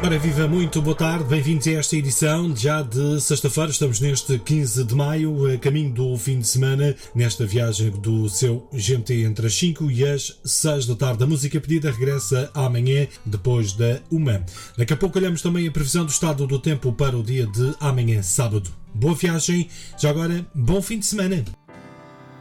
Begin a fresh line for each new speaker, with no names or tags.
Ora, viva, muito boa tarde, bem-vindos a esta edição já de sexta-feira. Estamos neste 15 de maio, a caminho do fim de semana, nesta viagem do seu GMT entre as 5 e as 6 da tarde. A música pedida regressa amanhã, depois da 1. Daqui a pouco olhamos também a previsão do estado do tempo para o dia de amanhã, sábado. Boa viagem, já agora, bom fim de semana.